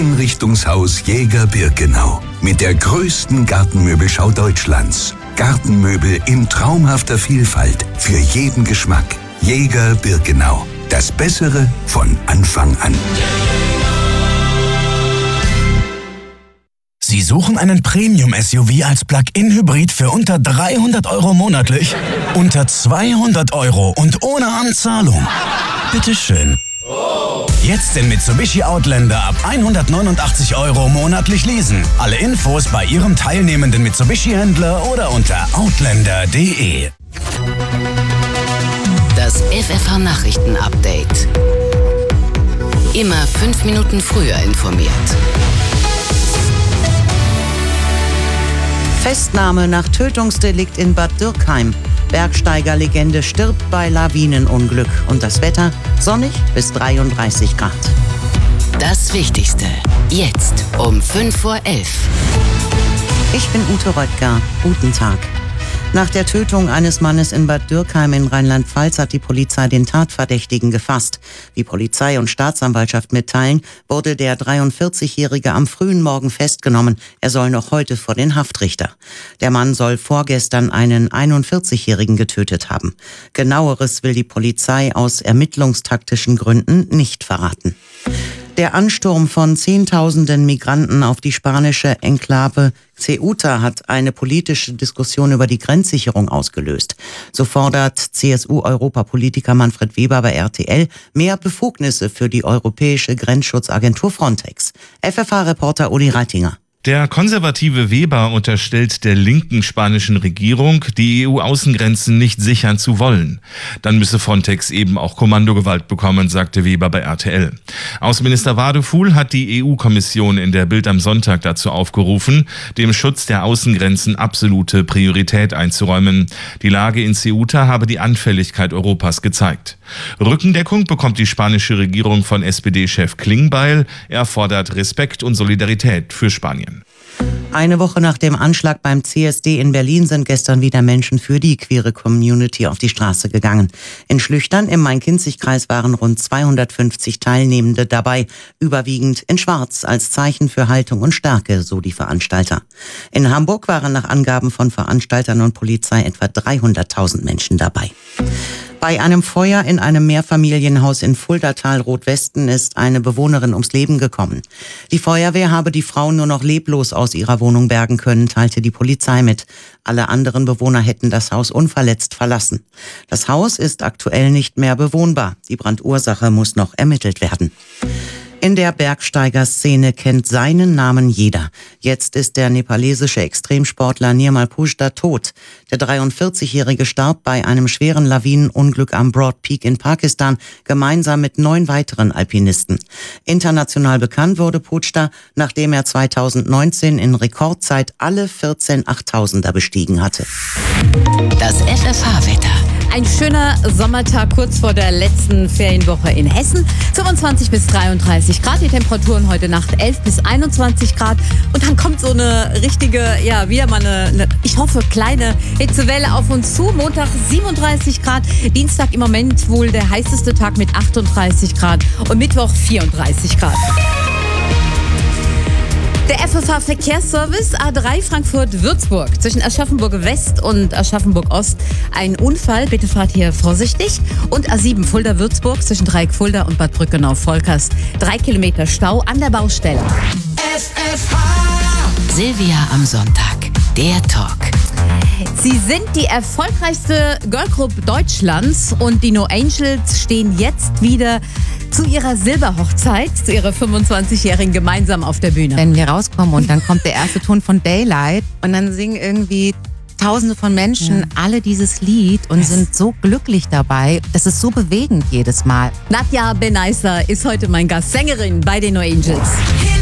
Einrichtungshaus Jäger Birkenau. Mit der größten Gartenmöbelschau Deutschlands. Gartenmöbel in traumhafter Vielfalt. Für jeden Geschmack. Jäger Birkenau. Das Bessere von Anfang an. Sie suchen einen Premium-SUV als Plug-in-Hybrid für unter 300 € monatlich? Unter 200 € und ohne Anzahlung? Bitteschön. Jetzt den Mitsubishi Outlander ab 189 € monatlich leasen. Alle Infos bei Ihrem teilnehmenden Mitsubishi-Händler oder unter outlander.de. Das FFH-Nachrichten-Update. Immer 5 Minuten früher informiert. Festnahme nach Tötungsdelikt in Bad Dürkheim. Bergsteigerlegende stirbt bei Lawinenunglück. Und das Wetter sonnig bis 33 Grad. Das Wichtigste jetzt um 5:11 Uhr. Ich bin Ute Röttger. Guten Tag. Nach der Tötung eines Mannes in Bad Dürkheim in Rheinland-Pfalz hat die Polizei den Tatverdächtigen gefasst. Wie Polizei und Staatsanwaltschaft mitteilen, wurde der 43-Jährige am frühen Morgen festgenommen. Er soll noch heute vor den Haftrichter. Der Mann soll vorgestern einen 41-Jährigen getötet haben. Genaueres will die Polizei aus ermittlungstaktischen Gründen nicht verraten. Der Ansturm von Zehntausenden Migranten auf die spanische Enklave Ceuta hat eine politische Diskussion über die Grenzsicherung ausgelöst. So fordert CSU-Europapolitiker Manfred Weber bei RTL mehr Befugnisse für die europäische Grenzschutzagentur Frontex. FFH-Reporter Uli Reitinger. Der konservative Weber unterstellt der linken spanischen Regierung, die EU-Außengrenzen nicht sichern zu wollen. Dann müsse Frontex eben auch Kommandogewalt bekommen, sagte Weber bei RTL. Außenminister Wadefuhl hat die EU-Kommission in der Bild am Sonntag dazu aufgerufen, dem Schutz der Außengrenzen absolute Priorität einzuräumen. Die Lage in Ceuta habe die Anfälligkeit Europas gezeigt. Rückendeckung bekommt die spanische Regierung von SPD-Chef Klingbeil. Er fordert Respekt und Solidarität für Spanien. Eine Woche nach dem Anschlag beim CSD in Berlin sind gestern wieder Menschen für die queere Community auf die Straße gegangen. In Schlüchtern im Main-Kinzig-Kreis waren rund 250 Teilnehmende dabei, überwiegend in Schwarz als Zeichen für Haltung und Stärke, so die Veranstalter. In Hamburg waren nach Angaben von Veranstaltern und Polizei etwa 300.000 Menschen dabei. Bei einem Feuer in einem Mehrfamilienhaus in Fuldatal-Rotwesten ist eine Bewohnerin ums Leben gekommen. Die Feuerwehr habe die Frau nur noch leblos aus ihrer Wohnung bergen können, teilte die Polizei mit. Alle anderen Bewohner hätten das Haus unverletzt verlassen. Das Haus ist aktuell nicht mehr bewohnbar. Die Brandursache muss noch ermittelt werden. In der Bergsteigerszene kennt seinen Namen jeder. Jetzt ist der nepalesische Extremsportler Nirmal Pujta tot. Der 43-Jährige starb bei einem schweren Lawinenunglück am Broad Peak in Pakistan, gemeinsam mit 9 weiteren Alpinisten. International bekannt wurde Pujta, nachdem er 2019 in Rekordzeit alle 14 Achttausender bestiegen hatte. Das FFH-Wetter. Ein schöner Sommertag kurz vor der letzten Ferienwoche in Hessen. 25 bis 33 Grad, die Temperaturen heute Nacht 11 bis 21 Grad. Und dann kommt so eine richtige, wieder mal eine, ich hoffe, kleine Hitzewelle auf uns zu. Montag 37 Grad, Dienstag im Moment wohl der heißeste Tag mit 38 Grad und Mittwoch 34 Grad. Der FFH-Verkehrsservice A3 Frankfurt-Würzburg zwischen Aschaffenburg West und Aschaffenburg Ost. Ein Unfall, bitte fahrt hier vorsichtig. Und A7 Fulda-Würzburg zwischen Dreieck-Fulda und Bad Brückenau-Volkers. 3 Kilometer Stau an der Baustelle. FFH Silvia am Sonntag, der Talk. Sie sind die erfolgreichste Girlgroup Deutschlands und die No Angels stehen jetzt wieder zu ihrer Silberhochzeit, zu ihrer 25-Jährigen gemeinsam auf der Bühne. Wenn wir rauskommen und dann kommt der erste Ton von Daylight und dann singen irgendwie Tausende von Menschen alle dieses Lied und sind so glücklich dabei. Das ist so bewegend jedes Mal. Nadja Benaisa ist heute mein Gast, Sängerin bei den No Angels.